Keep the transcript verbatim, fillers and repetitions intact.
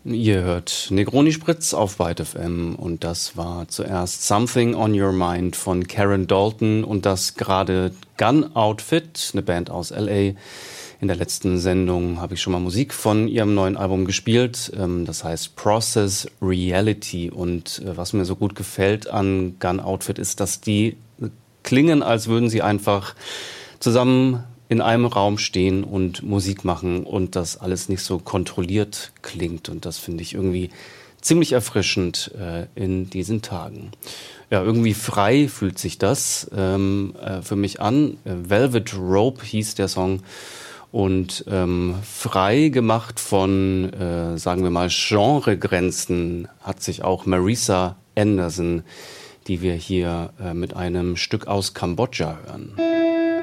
Ihr hört Negroni Spritz auf Byte F M und das war zuerst Something on Your Mind von Karen Dalton und das gerade Gun Outfit, eine Band aus L A. In der letzten Sendung habe ich schon mal Musik von ihrem neuen Album gespielt, das heißt Process Reality, und was mir so gut gefällt an Gun Outfit ist, dass die klingen, als würden sie einfach zusammen in einem Raum stehen und Musik machen und das alles nicht so kontrolliert klingt, und das finde ich irgendwie ziemlich erfrischend äh, in diesen Tagen. Ja, irgendwie frei fühlt sich das ähm, äh, für mich an. Velvet Rope hieß der Song und ähm, frei gemacht von, äh, sagen wir mal, Genregrenzen hat sich auch Marisa Anderson, die wir hier äh, mit einem Stück aus Kambodscha hören.